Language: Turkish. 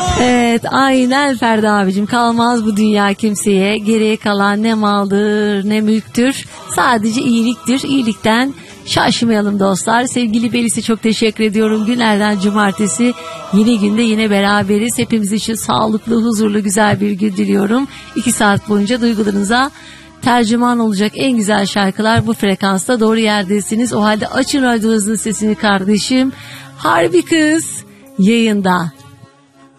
Evet, aynen Ferdi abicim, kalmaz bu dünya kimseye, geriye kalan ne maldır ne mülktür, sadece iyiliktir. İyilikten şaşmayalım dostlar. Sevgili Belis'e çok teşekkür ediyorum. Günlerden cumartesi, yine günde yine beraberiz. Hepimiz için sağlıklı, huzurlu, güzel bir gün diliyorum. 2 saat boyunca duygularınıza tercüman olacak en güzel şarkılar bu frekansta, doğru yerdesiniz. O halde açın radyonuzun sesini kardeşim. Harbi Kız yayında.